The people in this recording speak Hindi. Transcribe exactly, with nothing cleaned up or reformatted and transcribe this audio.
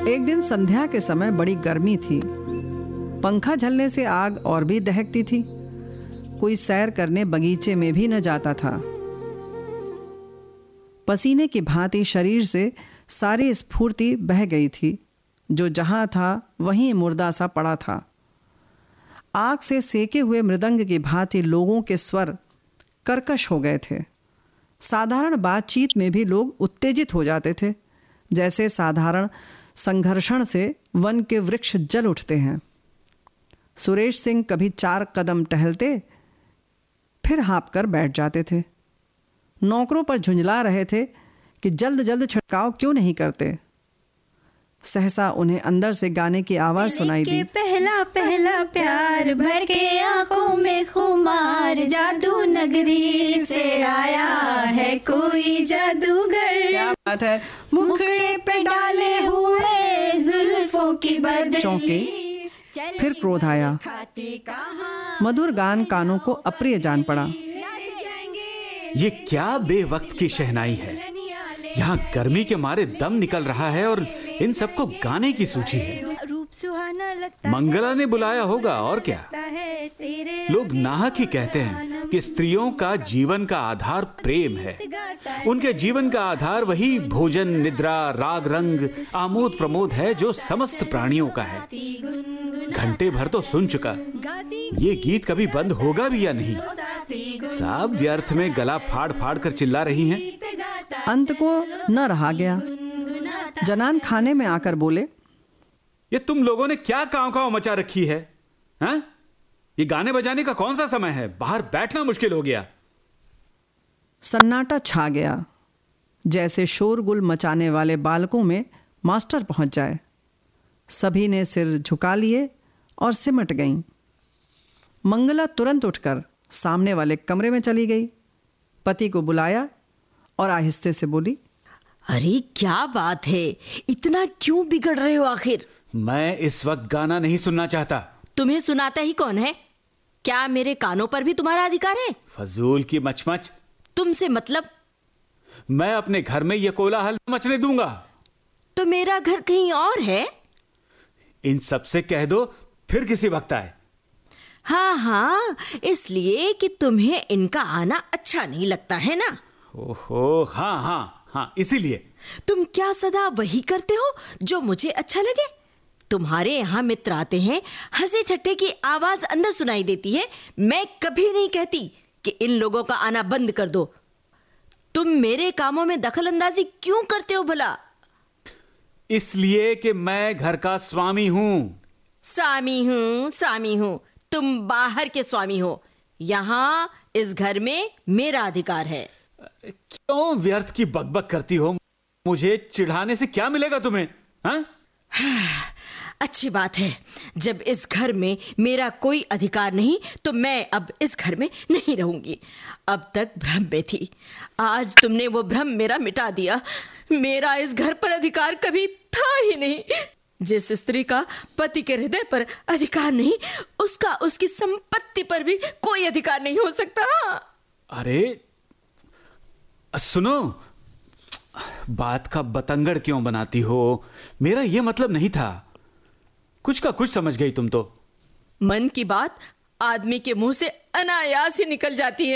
एक दिन संध्या के समय बड़ी गर्मी थी। पंखा झलने से आग और भी दहकती थी। कोई सैर करने बगीचे में भी न जाता था। पसीने की भांति शरीर से सारी स्फूर्ति बह गई थी। जो जहां था वहीं मुर्दा सा पड़ा था। आग से सेके हुए मृदंग की भांति लोगों के स्वर कर्कश हो गए थे। साधारण बातचीत में भी लोग उत्तेजित हो जाते थे, जैसे साधारण संघर्षण से वन के वृक्ष जल उठते हैं। सुरेश सिंह कभी चार कदम टहलते, फिर हाँप कर बैठ जाते थे। नौकरों पर झुंझला रहे थे कि जल्द जल्द छिड़काव क्यों नहीं करते। सहसा उन्हें अंदर से गाने की आवाज सुनाई दी। पहला पहला प्यार भर के आंखों में खुमार, जादू नगरी से आया है कोई जादूगर। क्या बात है। मुखड़े पे डाले हुए जुल्फों की बदली। चौंके, फिर क्रोध आया। मधुर गान कानों को अप्रिय जान पड़ा। ये क्या बेवक्त की शहनाई है। यहाँ गर्मी के मारे दम निकल रहा है और इन सबको गाने की सूची है। रूप सुहाना लगता मंगला ने बुलाया होगा और क्या। लोग नाहक ही कहते हैं कि स्त्रियों का जीवन का आधार प्रेम है। उनके जीवन का आधार वही भोजन, निद्रा, राग, रंग, आमोद प्रमोद है जो समस्त प्राणियों का है। घंटे भर तो सुन चुका, ये गीत कभी बंद होगा भी या नहीं। सब व्यर्थ में गला फाड़ फाड़ कर चिल्ला रही हैं। अंत को न रहा गया। जनान खाने में आकर बोले, ये तुम लोगों ने क्या कांव कांव मचा रखी है, हैं? ये गाने बजाने का कौन सा समय है? बाहर बैठना मुश्किल हो गया। सन्नाटा छा गया, जैसे शोरगुल मचाने वाले बालकों में मास्टर पहुंच जाए। सभी ने सिर झुका लिए और सिमट गईं। मंगला तुरंत उठकर सामने वाले कमरे में चली गई। पति को बुलाया और आहिस्ते से बोली, अरे क्या बात है, इतना क्यों बिगड़ रहे हो आखिर? मैं इस वक्त गाना नहीं सुनना चाहता। तुम्हें सुनाता ही कौन है? क्या मेरे कानों पर भी तुम्हारा अधिकार है? फजूल की मचमच। तुमसे मतलब? मैं अपने घर में यह कोलाहल मचने दूंगा। तो मेरा घर कहीं और है। इन सब से कह दो फिर किसी वक्त आए। हाँ हाँ, इसलिए कि तुम्हें इनका आना अच्छा नहीं लगता है ना। ओहो, हाँ हाँ हाँ, इसीलिए। तुम क्या सदा वही करते हो जो मुझे अच्छा लगे? तुम्हारे यहाँ मित्र आते हैं, हंसी ठट्टे की आवाज अंदर सुनाई देती है। मैं कभी नहीं कहती कि इन लोगों का आना बंद कर दो। तुम मेरे कामों में दखल अंदाजी क्यों करते हो भला? इसलिए कि मैं घर का स्वामी हूं। स्वामी हूं, स्वामी हूं। तुम बाहर के स्वामी हो। यहां इस घर में मेरा अधिकार है। क्यों व्यर्थ की बकबक करती हो? मुझे चिढ़ाने से क्या मिलेगा तुम्हें? हाँ? अच्छी बात है। जब इस घर में मेरा कोई अधिकार नहीं तो मैं अब इस घर में नहीं रहूंगी। अब तक भ्रम में थी, आज तुमने वो भ्रम मेरा मिटा दिया। मेरा इस घर पर अधिकार कभी था ही नहीं। जिस स्त्री का पति के हृदय पर अधिकार नहीं, उसका उसकी संपत्ति पर भी कोई अधिकार नहीं हो सकता। अरे सुनो, बात का बतंगड़ क्यों बनाती हो? मेरा यह मतलब नहीं था। कुछ का कुछ समझ गई तुम तो। मन की बात आदमी के मुंह से अनायास ही निकल जाती है।